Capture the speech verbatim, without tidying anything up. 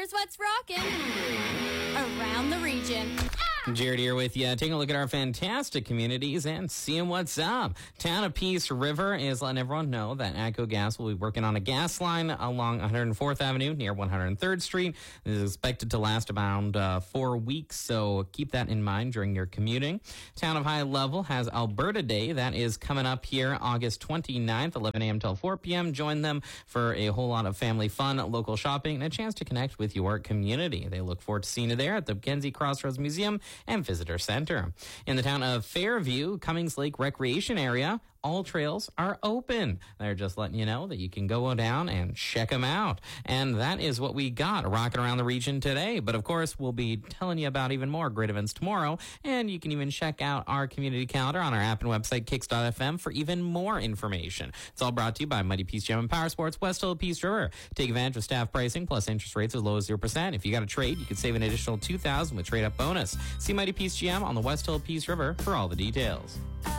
Here's what's rocking around the region. Jared here with you. Taking a look at our fantastic communities and seeing what's up. Town of Peace River is letting everyone know that ATCO Gas will be working on a gas line along one hundred fourth Avenue near one hundred third Street. It is expected to last about uh, four weeks, so keep that in mind during your commuting. Town of High Level has Alberta Day. That is coming up here August twenty-ninth, eleven a.m. till four p.m. Join them for a whole lot of family fun, local shopping, and a chance to connect with your community. They look forward to seeing you there at the Mackenzie Crossroads Museum and Visitor Center. In the town of Fairview, Cummings Lake Recreation Area, all trails are open. They're just letting you know that you can go down and check them out. And that is what we got rocking around the region today. But of course, we'll be telling you about even more great events tomorrow. And you can even check out our community calendar on our app and website, kicks dot f m, for even more information. It's all brought to you by Mighty Peace Gym and Power Sports, West Hill Peace River. Take advantage of staff pricing plus interest rates as low as zero percent. If you got a trade, you can save an additional two thousand dollars with trade up bonus. See Mighty Peace G M on the West Hill Peace River for all the details.